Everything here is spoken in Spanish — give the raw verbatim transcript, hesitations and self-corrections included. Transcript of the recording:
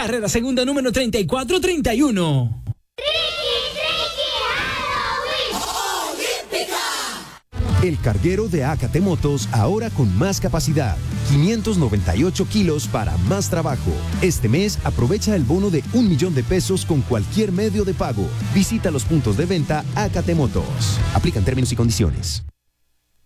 carrera segunda número treinta y cuatro treinta y uno. El carguero de A K T Motos ahora con más capacidad, quinientos noventa y ocho kilos para más trabajo. Este mes aprovecha el bono de un millón de pesos con cualquier medio de pago. Visita los puntos de venta A K T Motos. Aplican términos y condiciones.